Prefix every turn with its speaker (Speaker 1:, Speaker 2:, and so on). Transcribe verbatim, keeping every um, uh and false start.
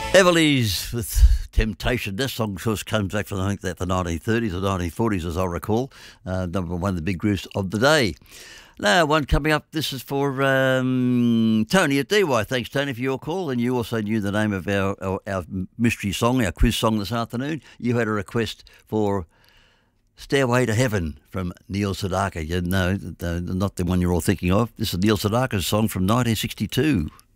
Speaker 1: Everly's with Temptation. This song, of course, comes back from, I think, that the nineteen thirties or nineteen forties, as I recall. Uh, number one of the big groups of the day. Now, one coming up, this is for um, Tony at D Y. Thanks, Tony, for your call. And you also knew the name of our, our, our mystery song, our quiz song this afternoon. You had a request for Stairway to Heaven from Neil Sedaka. You know, not the one you're all thinking of. This is Neil Sedaka's song from nineteen sixty-two.